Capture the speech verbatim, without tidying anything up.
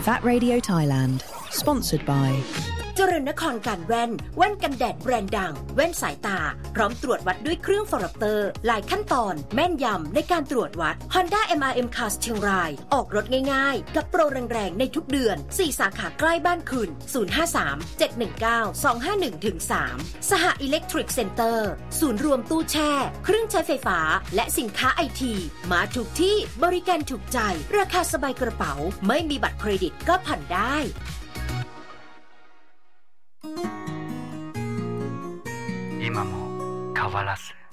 Fat Radio Thailand Sponsored by เจริญนครการแว่นแว่นกันแดดแบรนด์ดังแว่นสายตาพร้อมตรวจวัดด้วยเครื่องฟอร์เตอร์หลายขั้นตอนแม่นยำในการตรวจวัด Honda เอ็ม อาร์ เอ็ม Cars เชียงรายออกรถง่ายๆกับโปรแรงๆในทุกเดือนสี่สาขาใกล้บ้านคุณศูนย์ ห้า สาม เจ็ด หนึ่ง เก้า สอง ห้า หนึ่ง สาม สหอิเล็กทริกเซ็นเตอร์ศูนย์รวมตู้แช่เครื่องใช้ไฟฟ้าและสินค้าไอทีมาถูกที่บริการถูกใจราคาสบายกระเป๋าไม่มีบัตรเครดิตก็ผ่อนได้今も変わらず